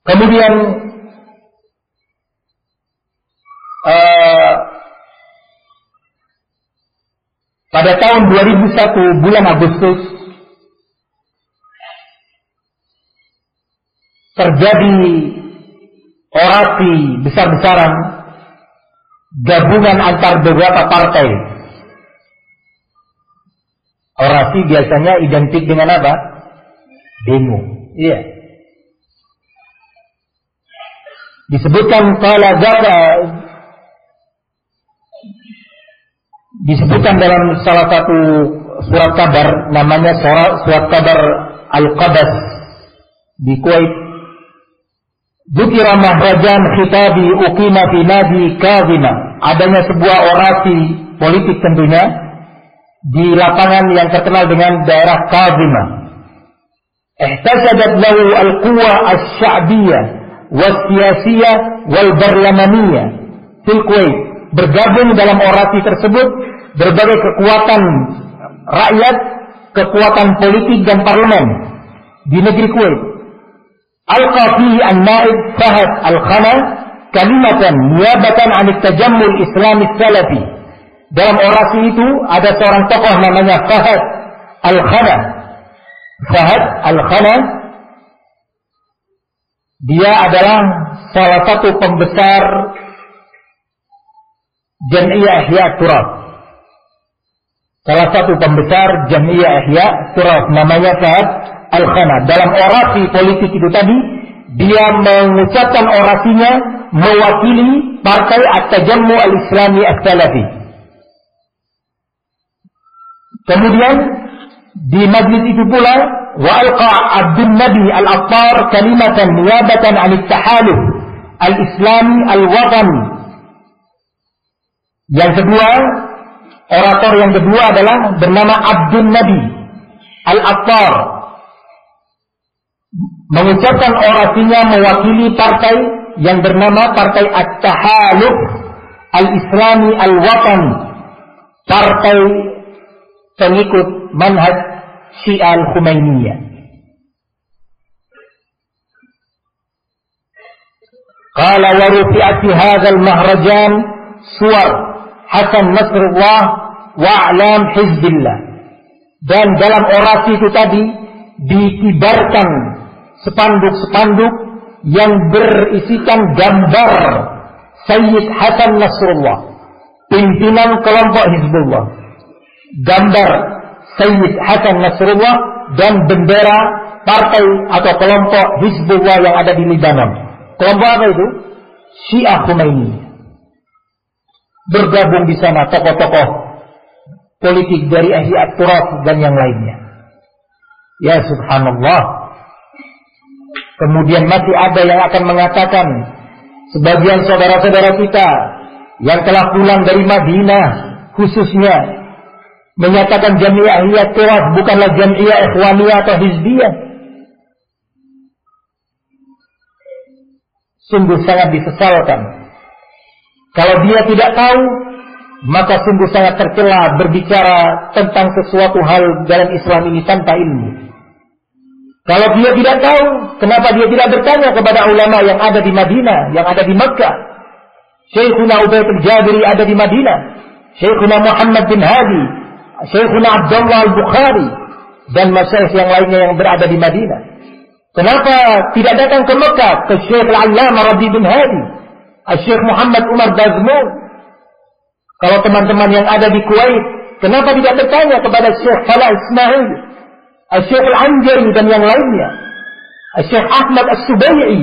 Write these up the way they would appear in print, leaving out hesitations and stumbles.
Kemudian pada tahun 2001 bulan Agustus terjadi orasi besar-besaran gabungan antar beberapa partai. Orasi biasanya identik dengan apa? Demo. Iya. Disebutkan dalam salah satu surat kabar, namanya surat kabar Al-Qadas di Kuwait. Dzikra mahrajan khitabi uqima fi nadi Kazima. Adanya sebuah orasi politik tentunya di lapangan yang terkenal dengan daerah Kazima. Ihtasadat lahu al-quwa asy-sya'biyah was-siyasiyah wal-barlamaniyah fil Kuwait. Bergabung dalam orasi tersebut berbagai kekuatan rakyat, kekuatan politik dan parlemen di negeri Kuwait. Alqa fihi an-naib Fahad Al-Khana kalimatan niyabatan 'an at-tajammul Islami salafi. Dalam orasi itu ada seorang tokoh namanya Fahad Al-Khana. Fahad Al-Khana dia adalah salah satu pembesar Jam'iyah Ihya Turab. Salah satu pembesar Jam'iyah Ihya Turab namanya Fahad Al-Khana. Dalam orasi politik itu tadi, dia mengucapkan orasinya mewakili Partai At-Tajammu Al-Islami As-Salafi. Kemudian di majlis itu pula wa alqa Abdul Nabi Al-Attar kalimatan niyabatan 'an at-tahaluf al-Islami al-Watani. Yang kedua, orator yang kedua adalah bernama Abdul Nabi Al-Attar, mengucapkan orasinya mewakili partai yang bernama Partai At-Tahaluf Al-Islami Al-Watani, partai pengikut manhaj Syiah Al-Khumainiyah. Qala wa rufi'at fi hadzal mahrajan suwar Hasan Nasrullah wa a'lam Hizbillah. Dan dalam orasi itu tadi dikibarkan spanduk-spanduk yang berisikan gambar Sayyid Hasan Nasrullah, pimpinan kelompok Hizbullah. Gambar Sayyid Hasan Nasrullah dan bendera partai atau kelompok Hizbullah yang ada di Libanon. Kelompok apa itu? Syiah Khumainiyah. Bergabung di sana tokoh-tokoh politik dari Ihya Turab dan yang lainnya. Ya subhanallah. Kemudian masih ada yang akan mengatakan, sebagian saudara-saudara kita yang telah pulang dari Madinah khususnya menyatakan Jam'iyah Ihya Turab bukanlah Jam'iyah Ikhwaniyah atau Hizbiyah. Sungguh sangat disesalkan. Kalau dia tidak tahu, maka sungguh sangat tercela berbicara tentang sesuatu hal dalam Islam ini tanpa ilmu. Kalau dia tidak tahu, kenapa dia tidak bertanya kepada ulama yang ada di Madinah, yang ada di Makkah? Syekhuna Ubayd al-Jabiri ada di Madinah, Syekhuna Muhammad bin Hadi, Syekhuna Abdullah al-Bukhari, dan masyayikh yang lainnya yang berada di Madinah. Kenapa tidak datang ke Makkah, ke Syekh Al-Allamah Rabi bin Hadi, Syekh Muhammad Umar Bazmul? Kalau teman-teman yang ada di Kuwait, kenapa tidak bertanya kepada Syekh Falah Ismail, Syekh Al-Anjari dan yang lainnya, Syekh Ahmad As-Subai'i,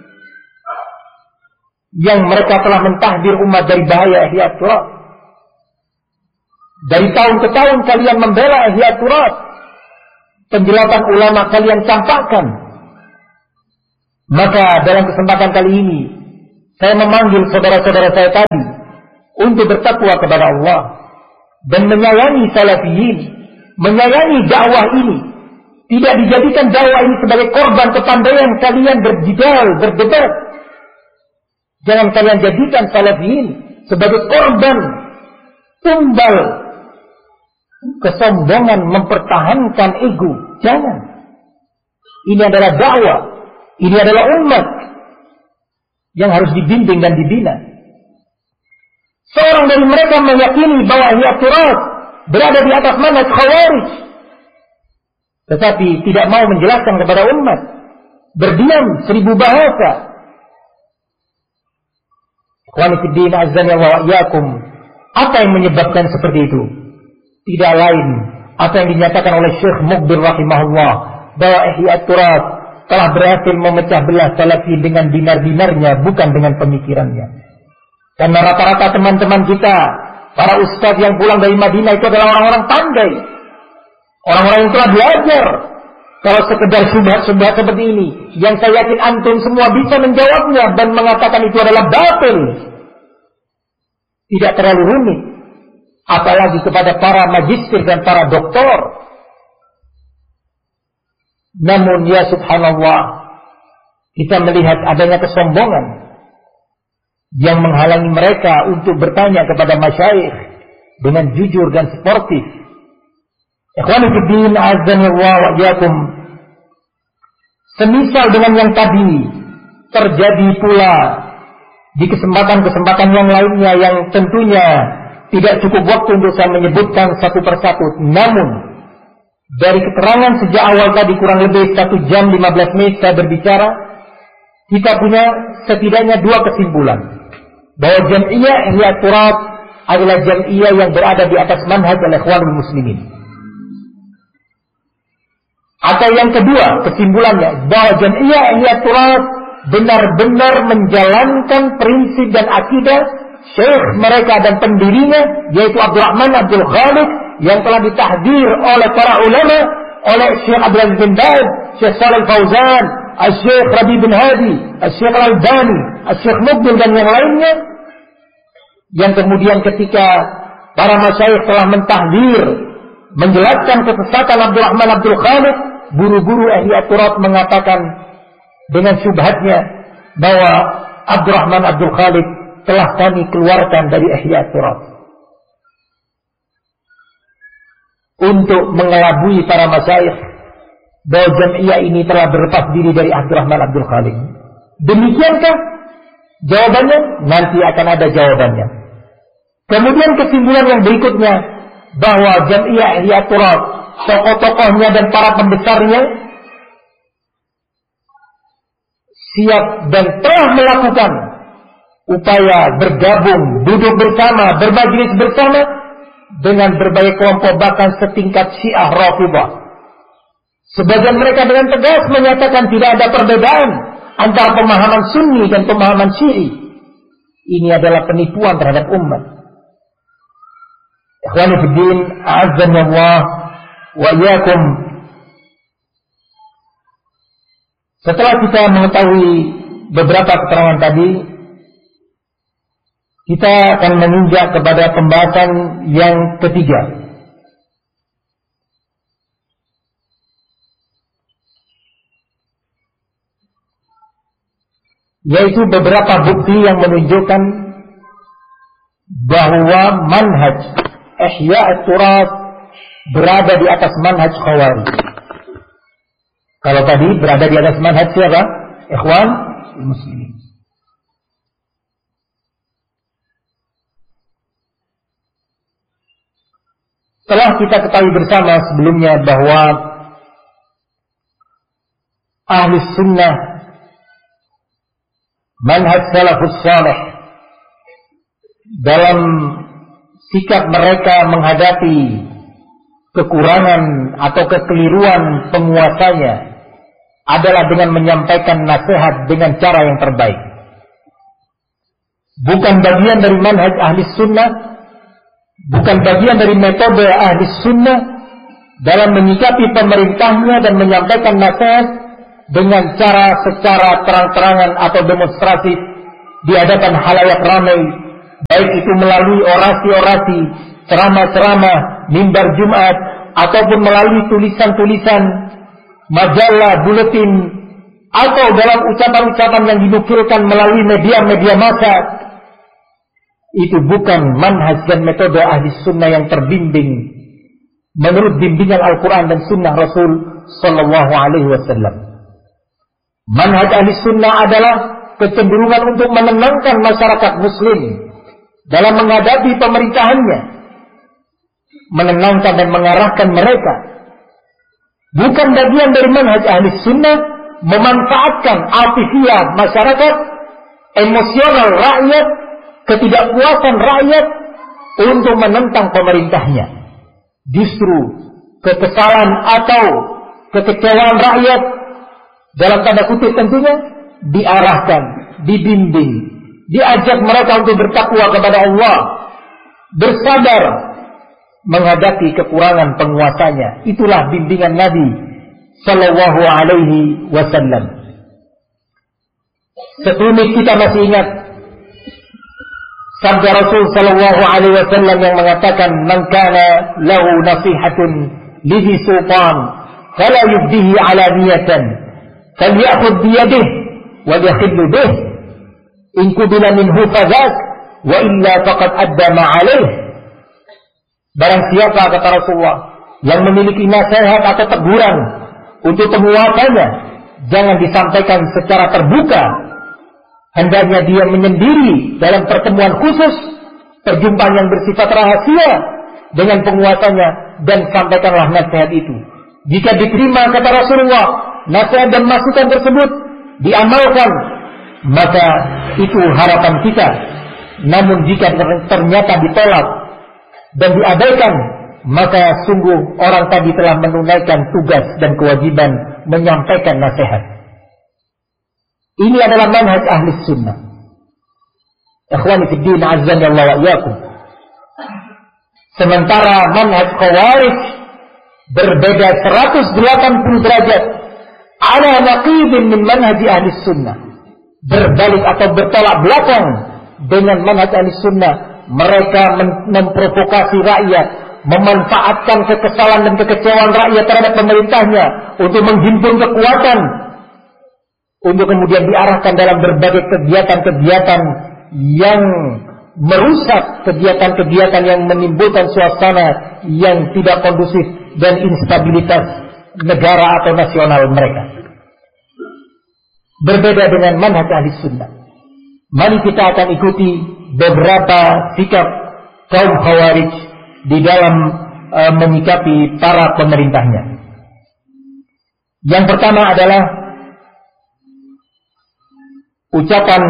yang mereka telah mentahdir umat dari bahaya Ihya Turab. Dari tahun ke tahun kalian membela Ihya Turab, penjelasan ulama kalian campakkan. Maka dalam kesempatan kali ini saya memanggil saudara-saudara saya tadi untuk bertakwa kepada Allah dan menyayangi salafiyin, menyayangi dakwah ini. Tidak dijadikan dakwah ini sebagai korban kepandaian kalian berjidal, berdebat. Jangan kalian jadikan salafiyin sebagai korban tumbal kesombongan mempertahankan ego. Jangan. Ini adalah dakwah. Ini adalah umat yang harus dibimbing dan dibina. Seorang dari mereka meyakini bahwa Ihya Turas berada di atas manhaj Khawarij, tetapi tidak mau menjelaskan kepada umat, berdiam 1000 bahasa. Ikhwani fiddin azza wa iyyakum, apa yang menyebabkan seperti itu? Tidak lain apa yang dinyatakan oleh Syekh Muqbil rahimahullah, bahwa Ihya Turas telah berhasil memecah belah salafi dengan dinar-dinarnya, bukan dengan pemikirannya. Karena rata-rata teman-teman kita, para ustadz yang pulang dari Madinah itu adalah orang-orang pandai, orang-orang yang telah belajar. Kalau sekedar subhat-subhat seperti ini, yang saya yakin antum semua bisa menjawabnya dan mengatakan itu adalah batil, tidak terlalu rumit, apalagi kepada para magister dan para doktor. Namun ya subhanallah, kita melihat adanya kesombongan yang menghalangi mereka untuk bertanya kepada masyayikh dengan jujur dan sportif. Ikhwani fiddin azza wa iyyakum, semisal dengan yang tadi terjadi pula di kesempatan-kesempatan yang lainnya yang tentunya tidak cukup waktu untuk saya menyebutkan satu persatu. Namun dari keterangan sejak awal tadi kurang lebih 1 jam 15 menit saya berbicara, kita punya setidaknya 2 kesimpulan. Bahwa Jam'iyah Ihya Turas adalah Jam'iyah yang berada di atas manhaj al-Ikhwanul Muslimin. Atau yang kedua kesimpulannya, bahwa Jam'iyah Ihya Turas benar-benar menjalankan prinsip dan akidah syekh mereka dan pendirinya, yaitu Abdurrahman Abdul Khalid, yang telah ditahdir oleh para ulama, oleh Syekh Abdul Aziz bin Baz, Syekh Shalih Fauzan, Syekh Rabi bin Hadi, Syekh Al-Albani, Syekh Muqbil dan yang lainnya, yang kemudian ketika para masyayikh telah mentahdir, menjelaskan kesesatan Abdurrahman Abdul Khalid, buru-buru Ihya Turas mengatakan dengan syubhatnya bahwa Abdurrahman Abdul Khalid telah kami keluarkan dari Ihya Turas untuk mengelabui para masyayikh bahwa Jam'iyah ini telah berlepas diri dari Abdurrahman Abdul Khalid. Demikiankah? Jawabannya nanti akan ada jawabannya. Kemudian kesimpulan yang berikutnya, bahwa Jam'iyah Ihya Turas, tokoh-tokohnya dan para pembesarnya siap dan telah melakukan upaya bergabung, duduk bersama, bermajlis bersama dengan berbagai kelompok, bahkan setingkat Syiah Rafidhah. Sebagian mereka dengan tegas menyatakan tidak ada perbedaan antara pemahaman Sunni dan pemahaman Syi'i. Ini adalah penipuan terhadap umat. Ikhwani fiddin, a'azzanallah wa iyyakum. Setelah kita mengetahui beberapa keterangan tadi, kita akan menginjak kepada pembahasan yang ketiga, yaitu beberapa bukti yang menunjukkan bahwa manhaj Ihya Turas berada di atas manhaj Khawarij. Kalau tadi berada di atas manhaj siapa? Ikhwan Muslimin. Setelah kita ketahui bersama sebelumnya bahwa ahli sunnah, manhaj salafus salih, dalam sikap mereka menghadapi kekurangan atau kekeliruan penguasanya adalah dengan menyampaikan nasihat dengan cara yang terbaik. Bukan bagian dari manhaj ahli sunnah, bukan bagian dari metode ahli sunnah dalam menyikapi pemerintahnya dan menyampaikan nasihat dengan cara secara terang-terangan atau demonstrasi di hadapan halayak ramai, baik itu melalui orasi-orasi, ceramah-ceramah, mimbar Jumat, ataupun melalui tulisan-tulisan, majalah, buletin, atau dalam ucapan-ucapan yang dinukilkan melalui media-media massa. Itu bukan manhaj dan metode ahli sunnah yang terbimbing menurut bimbingan Al-Quran dan sunnah Rasul Sallallahu Alaihi Wasallam. Manhaj ahli sunnah adalah kecenderungan untuk menenangkan masyarakat muslim dalam menghadapi pemerintahannya, menenangkan dan mengarahkan mereka. Bukan bagian dari manhaj ahli sunnah memanfaatkan afifiah masyarakat, emosional rakyat, ketidakpuasan rakyat untuk menentang pemerintahnya. Justru kekesalan atau kekecewaan rakyat, dalam tanda kutip tentunya, diarahkan, dibimbing, diajak mereka untuk bertakwa kepada Allah, bersabar menghadapi kekurangan penguasanya. Itulah bimbingan Nabi Sallallahu Alaihi Wasallam. Sekelumit kita masih ingat sabda Rasul Sallallahu Alaihi Wasallam yang mengatakan, "Man kana lahu nasihatun lidhi sultan, fala yubdihi alaniyatan, falyakhudh biyadihi wa yakhillu bih, in qubila minhu fadhak, wa illa faqad adda ma alaih." Barang siapa, kata Rasulullah, yang memiliki nasihat atau teguran untuk penguasanya, jangan disampaikan secara terbuka. Hendaknya dia menyendiri dalam pertemuan khusus, perjumpaan yang bersifat rahasia dengan penguasanya, dan sampaikanlah nasihat itu. Jika diterima, kata Rasulullah, nasihat dan masukan tersebut diamalkan, maka itu harapan kita. Namun jika ternyata ditolak dan diabaikan, maka sungguh orang tadi telah menunaikan tugas dan kewajiban menyampaikan nasihat. Ini adalah manhaj ahli sunnah. Ikhwani fid din, azzani Allah wa iyyakum. Sementara manhaj khawarij berbeda 180 derajat, ala naqibin min manhaj ahli sunnah. Berbalik atau bertolak belakang dengan manhaj ahli sunnah. Mereka memprovokasi rakyat, memanfaatkan kekesalan dan kekecewaan rakyat terhadap pemerintahnya untuk menghimpun kekuatan, untuk kemudian diarahkan dalam berbagai kegiatan-kegiatan yang merusak, kegiatan-kegiatan yang menimbulkan suasana yang tidak kondusif dan instabilitas negara atau nasional mereka. Berbeda dengan manhaj ahli sunnah. Mari kita akan ikuti beberapa sikap kaum khawarij di dalam menyikapi para pemerintahnya. Yang pertama adalah ucapan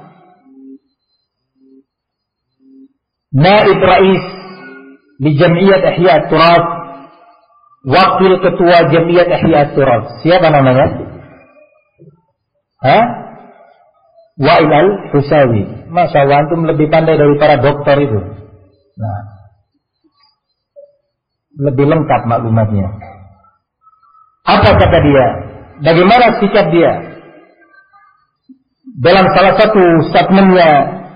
Naib Rais di Jam'iyat Ihya Turas, wakil ketua Jam'iyat Ihya Turas. Siapa namanya? Wa'il al-Husawi. Masya Allah, antum lebih pandai dari para dokter itu. Nah, lebih lengkap maklumatnya. Apa kata dia? Bagaimana sikap dia? Dalam salah satu statementnya,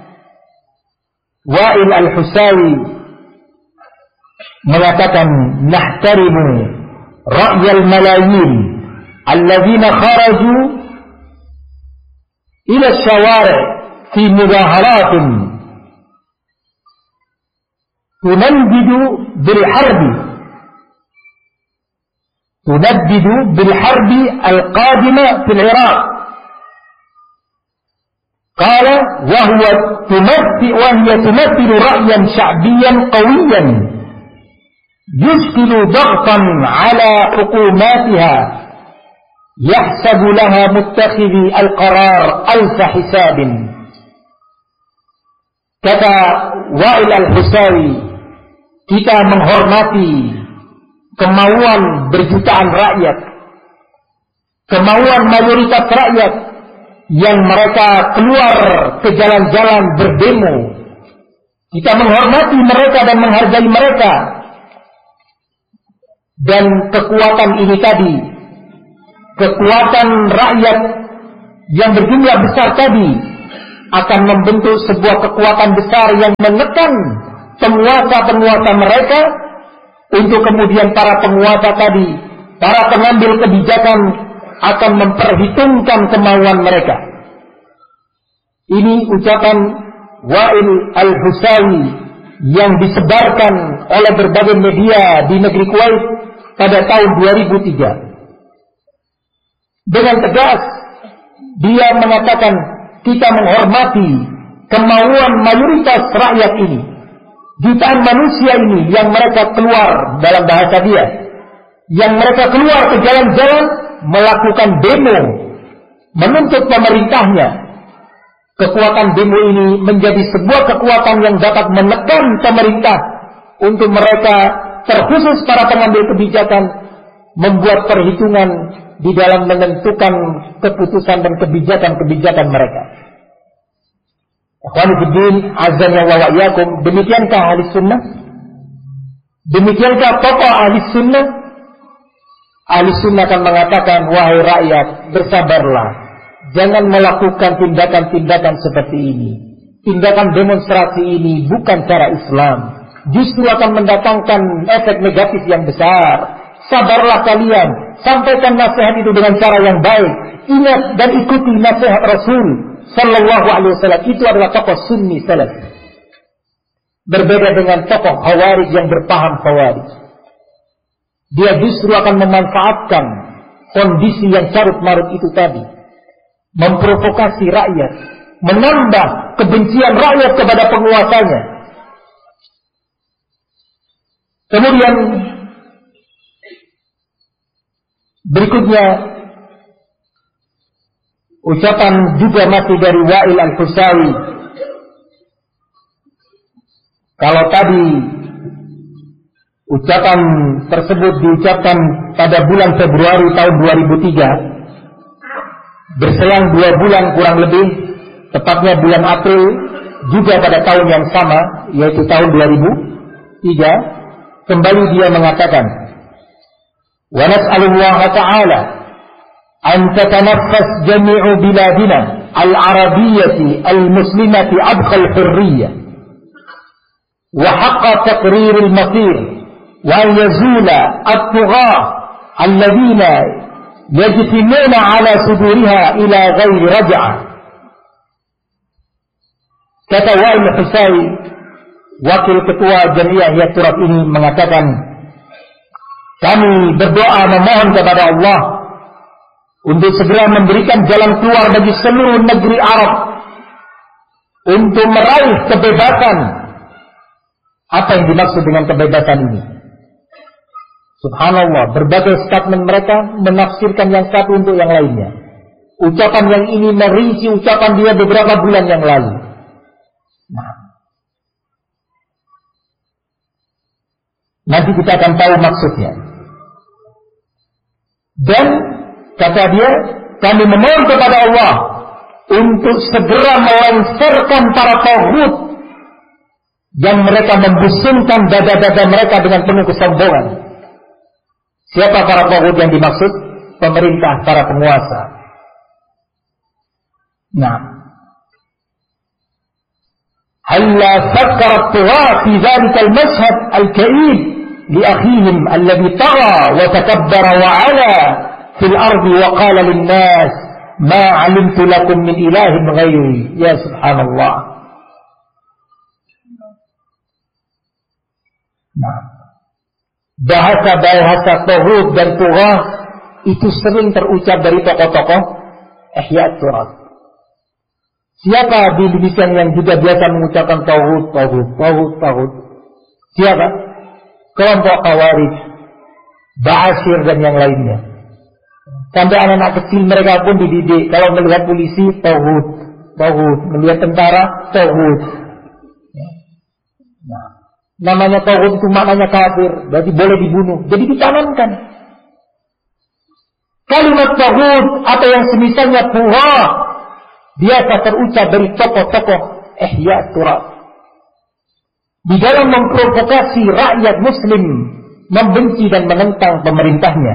Wa'il al-Husawi mengatakan, "Nahtarimu ra'yal malayin alladzina kharaju ila syawari' fi mudaharatin tunaddidu bil harbi al-qadima fil Iraq." Qala wa hiya tumathilu ra'yan sya'biyan qawiyan yushkilu daghtan 'ala hukumatiha yahsabu laha muttakhidhi al-qarar alfa hisabin. Kata Wa'il al-Husawi, kita menghormati kemauan berjutaan rakyat, kemauan mayoritas rakyat yang mereka keluar ke jalan-jalan berdemo. Kita menghormati mereka dan menghargai mereka. Dan kekuatan ini tadi, kekuatan rakyat yang berjumlah besar tadi, akan membentuk sebuah kekuatan besar yang menekan penguasa-penguasa mereka, untuk kemudian para penguasa tadi, para pengambil kebijakan akan memperhitungkan kemauan mereka. Ini ucapan Wa'il al-Husawi yang disebarkan oleh berbagai media di negeri Kuwait pada tahun 2003. Dengan tegas dia mengatakan, kita menghormati kemauan mayoritas rakyat ini, jutaan manusia ini yang mereka keluar dalam bahasa dia, yang mereka keluar ke jalan-jalan melakukan demo menuntut pemerintahnya. Kekuatan demo ini menjadi sebuah kekuatan yang dapat menekan pemerintah untuk mereka, terkhusus para pengambil kebijakan, membuat perhitungan di dalam menentukan keputusan dan kebijakan-kebijakan mereka. Ikhwani fiddin, azan wa wa'yakum, demikiankah ahli sunnah? Demikiankah tokoh ahli sunnah? Ahli sunnah akan mengatakan, wahai rakyat, bersabarlah. Jangan melakukan tindakan-tindakan seperti ini. Tindakan demonstrasi ini bukan cara Islam. Justru akan mendatangkan efek negatif yang besar. Sabarlah kalian. Sampaikan nasihat itu dengan cara yang baik. Ingat dan ikuti nasihat Rasul Sallallahu Alaihi Wasallam. Itu adalah tokoh Sunni Salaf. Berbeda dengan tokoh Khawarij yang berpaham Khawarij. Dia justru akan memanfaatkan kondisi yang carut-marut itu tadi, memprovokasi rakyat, menambah kebencian rakyat kepada penguasanya. Kemudian berikutnya ucapan juga masih dari Wa'il Al-Husawi. Kalau tadi ucapan tersebut diucapkan pada bulan Februari tahun 2003, berselang 2 bulan kurang lebih, tepatnya bulan April juga pada tahun yang sama, yaitu tahun 2003, kembali dia mengatakan, wa nas'alullaha ta'ala an tatanaffas jami'u biladina al-arabiyyati al-muslimati abqal hurriyyah wa haqqa taqrir al-masir wa yazula at-tughah alladhina yajtimuna ala suduriha ila ghairi raj'ah. Kata Wa'il Husawi, wakil ketua Jamiah Hiyat Turab ini mengatakan, kami berdoa memohon kepada Allah untuk segera memberikan jalan keluar bagi seluruh negeri Arab untuk meraih kebebasan. Apa yang dimaksud dengan kebebasan ini? Subhanallah, berbagai statement mereka menafsirkan yang satu untuk yang lainnya. Ucapan yang ini merinci ucapan dia beberapa bulan yang lalu. Nah, nanti kita akan tahu maksudnya. Dan kata dia, kami memohon kepada Allah untuk segera melengsarkan para taghut yang mereka membusungkan dada-dada mereka dengan penuh kesombongan. Siapa para taghut yang dimaksud? Pemerintah, para penguasa. Nah, halla fakkara at-tugha fi dhalika al-mashhad al-ka'ib li akhihim alladhi tagha wa takabbara wa 'ala fil ardi wa qala lin-nas ma 'alimtu lakum min ilahin ghairi. Ya subhanallah. Nah, bahasa-bahasa taghut dan tughah itu sering terucap dari tokoh-tokoh Ihya Turab. Siapa di Indonesia yang juga biasa mengucapkan taghut? Siapa? Kelompok Khawarij, Ba'asyir dan yang lainnya. Sampai anak-anak kecil mereka pun dididik, kalau melihat polisi taghut, melihat tentara taghut. Nah, namanya taghut itu maknanya kafir, berarti boleh dibunuh. Jadi ditanamkan kalimat taghut atau yang semisalnya tughah biasa terucap dari tokoh-tokoh Ihya Turab di dalam memprovokasi rakyat muslim membenci dan menentang pemerintahnya.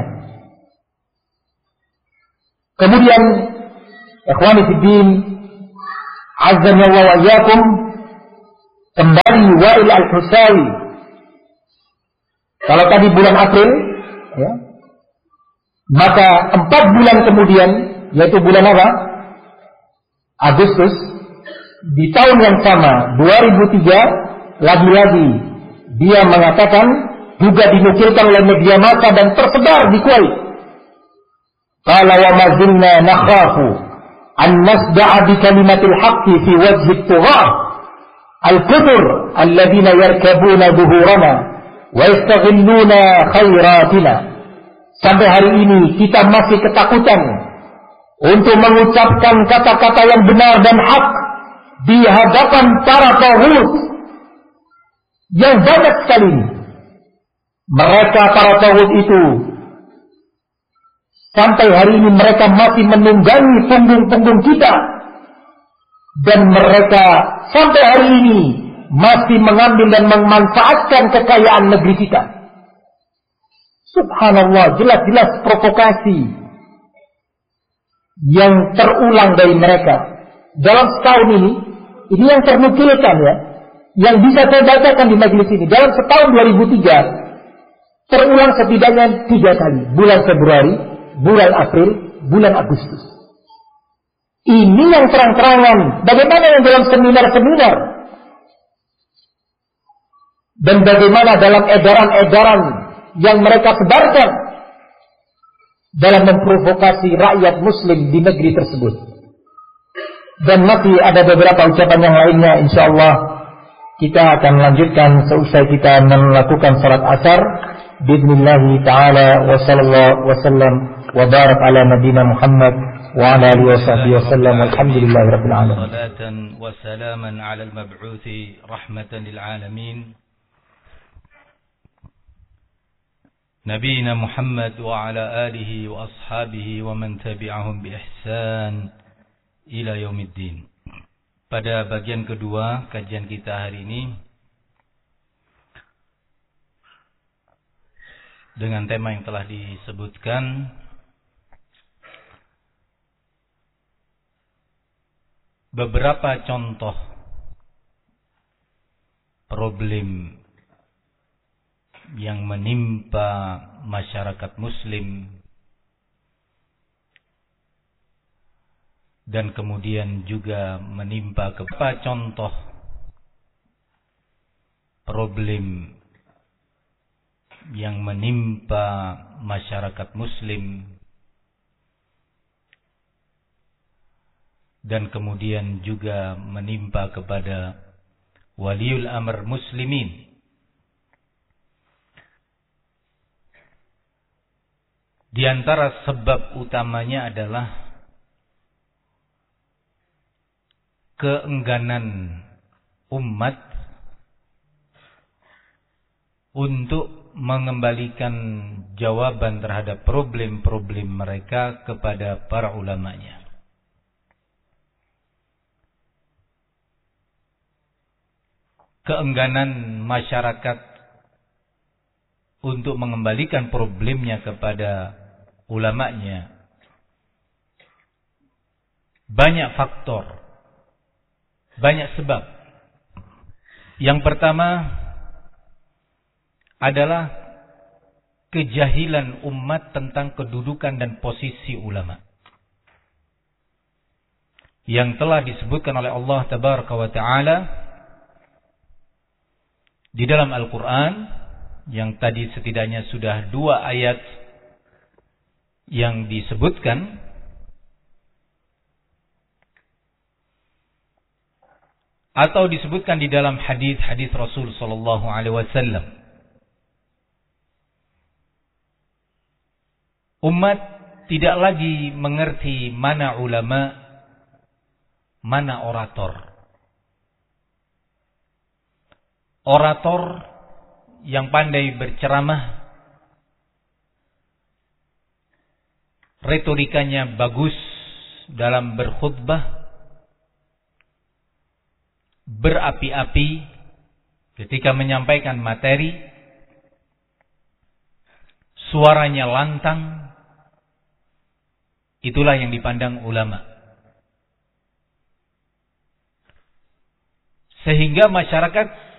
Kemudian ikhwani fiddin, azza wa iyyakum, kembali Wa'il Al-Husawi. Kalau tadi bulan April, ya, maka 4 bulan kemudian, yaitu bulan apa? Agustus, di tahun yang sama, 2003, lagi-lagi dia mengatakan, juga dinukilkan oleh media massa dan tersebar di Kuwait. Qala wa ma zilna nakhafu an nasda'a bi kalimatil haqqi fi wajhi at-tughah al-kufur alladhina yarkabuna dhuhurana wa yastaghilluna khairatina. Sampai hari ini kita masih ketakutan untuk mengucapkan kata-kata yang benar dan hak di hadapan para taghut yang banyak sekali. Mereka para taghut itu sampai hari ini mereka masih menunggangi punggung-punggung kita, dan mereka sampai hari ini masih mengambil dan memanfaatkan kekayaan negeri kita. Subhanallah, jelas-jelas provokasi yang terulang dari mereka dalam setahun ini yang ternukilkan ya, yang bisa saya bacakan di majelis ini. Dalam setahun 2003 terulang setidaknya 3 kali, bulan Februari, bulan April, bulan Agustus. Ini yang terang-terangan. Bagaimana yang dalam seminar-seminar, dan bagaimana dalam edaran-edaran yang mereka sebarkan dalam memprovokasi rakyat muslim di negeri tersebut. Dan masih ada beberapa ucapan yang lainnya, insyaallah kita akan lanjutkan seusai kita melakukan salat asar. Bismillah ta'ala wa sallallahu wa sallam wa barak ala nabiyina Muhammad wa ala alihi wa sahbihi wa sallam. Alhamdulillahi rabbil alamin. Salatan wa salaman ala al-mab'uthi rahmatan lil alamin. Nabiyina Muhammad wa ala alihi wa ashabihi wa man tabi'ahum bi ihsan ila yaumiddin. Pada bagian kedua kajian kita hari ini dengan tema yang telah disebutkan, beberapa contoh problem yang menimpa masyarakat muslim dan kemudian juga menimpa beberapa contoh problem yang menimpa masyarakat muslim dan kemudian juga menimpa kepada waliul amr muslimin. Di antara sebab utamanya adalah keengganan umat untuk mengembalikan jawaban terhadap problem-problem mereka kepada para ulamanya. Keengganan masyarakat untuk mengembalikan problemnya kepada ulamanya banyak faktor, banyak sebab. Yang pertama adalah kejahilan umat tentang kedudukan dan posisi ulama, yang telah disebutkan oleh Allah Tabaraka wa Ta'ala di dalam Al-Quran, yang tadi setidaknya sudah 2 ayat yang disebutkan, atau disebutkan di dalam hadis-hadis Rasul sallallahu alaihi wasallam. Umat tidak lagi mengerti mana ulama, mana orator. Orator yang pandai berceramah, retorikanya bagus dalam berkhutbah, berapi-api ketika menyampaikan materi, suaranya lantang, itulah yang dipandang ulama. Sehingga masyarakat